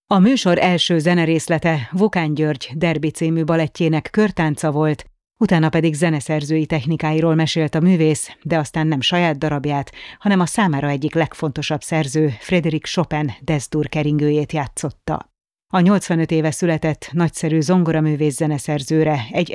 A műsor első zenerészlete Vokán György Derby című balettjének körtánca volt, utána pedig zeneszerzői technikáiról mesélt a művész, de aztán nem saját darabját, hanem a számára egyik legfontosabb szerző, Frédéric Chopin Des-dur keringőjét játszotta. A 85 éve született nagyszerű zongoraművész zeneszerzőre egy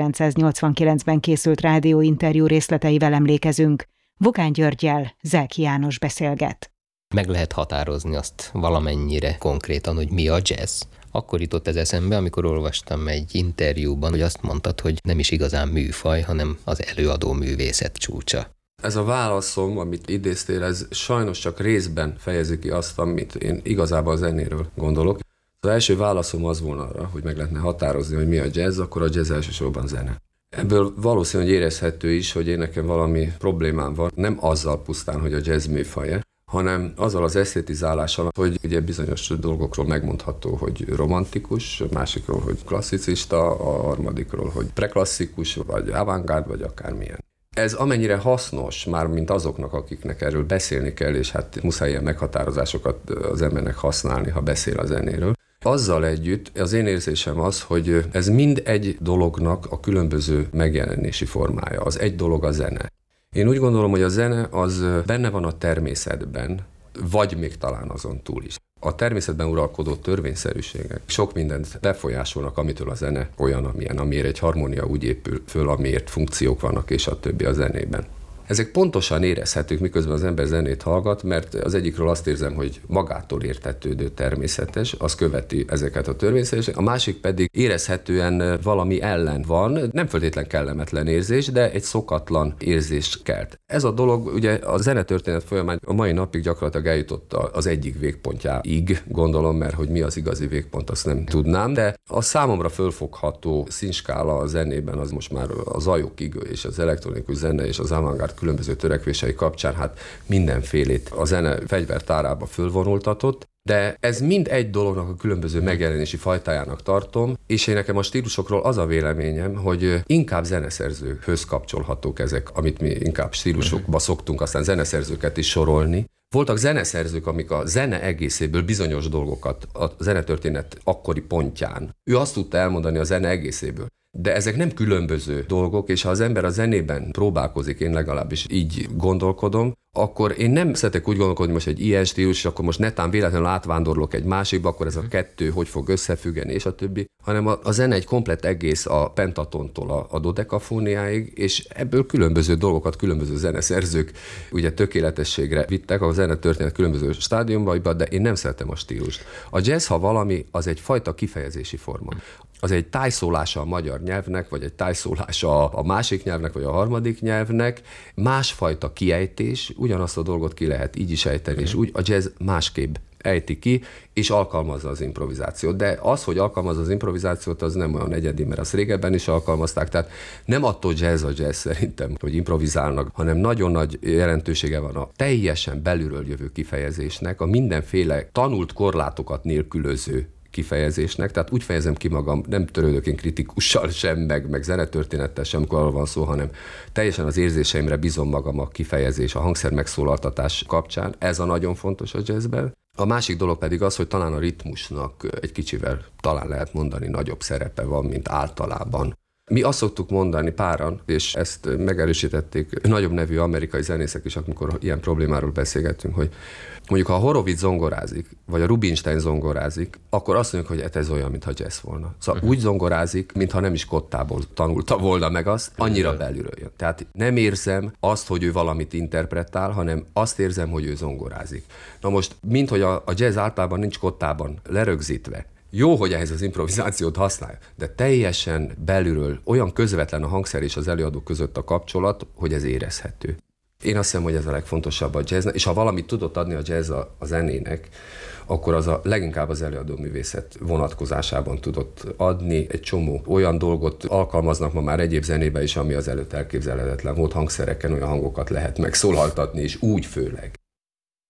1989-ben készült rádióinterjú részleteivel emlékezünk. Vokán Györggyel Zelki János beszélget. Meg lehet határozni azt valamennyire konkrétan, hogy mi a jazz. Akkor jutott ez eszembe, amikor olvastam egy interjúban, hogy azt mondtad, hogy nem is igazán műfaj, hanem az előadó művészet csúcsa. Ez a válaszom, amit idéztél, ez sajnos csak részben fejezi ki azt, amit én igazából a zenéről gondolok. Az első válaszom az volna arra, hogy meg lehetne határozni, hogy mi a jazz, akkor a jazz elsősorban zene. Ebből valószínűleg érezhető is, hogy én nekem valami problémám van, nem azzal pusztán, hogy a jazz műfaja, hanem azzal az esztétizálással, hogy ugye bizonyos dolgokról megmondható, hogy romantikus, a másikról, hogy klasszicista, a harmadikról, hogy preklasszikus, vagy avantgárd, vagy akármilyen. Ez amennyire hasznos már, mint azoknak, akiknek erről beszélni kell, és hát muszáj ilyen meghatározásokat az embernek használni, ha beszél a zenéről. Azzal együtt az én érzésem az, hogy ez mind egy dolognak a különböző megjelenési formája. Az egy dolog a zene. Én úgy gondolom, hogy a zene az benne van a természetben, vagy még talán azon túl is. A természetben uralkodó törvényszerűségek sok mindent befolyásolnak, amitől a zene olyan, amilyen, amiért egy harmónia úgy épül föl, amiért funkciók vannak, és a többi a zenében. Ezek pontosan érezhetők, miközben az ember zenét hallgat, mert az egyikről azt érzem, hogy magától értetődő, természetes, az követi ezeket a törvényszerűségeket, a másik pedig érezhetően valami ellen van, nem feltétlen kellemetlen érzés, de egy szokatlan érzést kelt. Ez a dolog ugye a zenetörténet folyamán a mai napig gyakorlatilag eljutott az egyik végpontjáig, gondolom, mert hogy mi az igazi végpont, azt nem tudnám, de a számomra fölfogható színskála a zenében az most már a zajokig, és az elektronikus zene és az avantgárd különböző törekvései kapcsán hát mindenfélét a zene fegyvertárába fölvonultatott, de ez mind egy dolognak a különböző megjelenési fajtájának tartom, és én nekem a stílusokról az a véleményem, hogy inkább zeneszerzőhöz kapcsolhatók ezek, amit mi inkább stílusokba szoktunk aztán zeneszerzőket is sorolni. Voltak zeneszerzők, amik a zene egészéből bizonyos dolgokat a zenetörténet akkori pontján. Ő azt tudta elmondani a zene egészéből. De ezek nem különböző dolgok, és ha az ember a zenében próbálkozik, én legalábbis így gondolkodom, akkor én nem szeretek úgy gondolkodni, hogy most egy ilyen stílus, és akkor most netán véletlenül átvándorlok egy másikba, akkor ez a kettő hogy fog összefüggeni, és a többi, hanem a zene egy komplett egész a pentatontól a dodekafóniáig, és ebből különböző dolgokat különböző zeneszerzők ugye tökéletességre vittek a zenetörténet különböző stádiumaiba, de én nem szeretem a stílust. A jazz, ha valami, az egy fajta kifejezési forma. Az egy tájszólása a magyar nyelvnek, vagy egy tájszólása a másik nyelvnek, vagy a harmadik nyelvnek, másfajta kiejtés, ugyanazt a dolgot ki lehet így is ejteni, és úgy a jazz másképp ejti ki, és alkalmazza az improvizációt. De az, hogy alkalmazza az improvizációt, az nem olyan egyedi, mert azt régebben is alkalmazták, tehát nem attól jazz a jazz szerintem, hogy improvizálnak, hanem nagyon nagy jelentősége van a teljesen belülről jövő kifejezésnek, a mindenféle tanult korlátokat nélkülöző kifejezésnek, tehát úgy fejezem ki magam, nem törődök én kritikussal sem, meg zenetörténettel sem, amikor arról van szó, hanem teljesen az érzéseimre bízom magam a kifejezés, a hangszer megszólaltatás kapcsán. Ez a nagyon fontos a jazzben. A másik dolog pedig az, hogy talán a ritmusnak egy kicsivel talán lehet mondani nagyobb szerepe van, mint általában. Mi azt szoktuk mondani páran, és ezt megerősítették nagyobb nevű amerikai zenészek is, amikor ilyen problémáról beszélgettünk, hogy mondjuk ha a Horowitz zongorázik, vagy a Rubinstein zongorázik, akkor azt mondjuk, hogy ez olyan, mintha jazz volna. Szóval úgy zongorázik, mintha nem is kottából tanulta volna meg azt, annyira belülről jön. Tehát nem érzem azt, hogy ő valamit interpretál, hanem azt érzem, hogy ő zongorázik. Na most, minthogy a jazz általában nincs kottában lerögzítve, jó, hogy ehhez az improvizációt használja, de teljesen belülről olyan közvetlen a hangszer és az előadó között a kapcsolat, hogy ez érezhető. Én azt hiszem, hogy ez a legfontosabb a jazznek, és ha valamit tudott adni a jazz a zenének, akkor az a leginkább az előadó művészet vonatkozásában tudott adni. Egy csomó olyan dolgot alkalmaznak ma már egyéb zenébe is, ami az előtt elképzelhetetlen volt. Hangszereken olyan hangokat lehet megszólaltatni, és úgy főleg.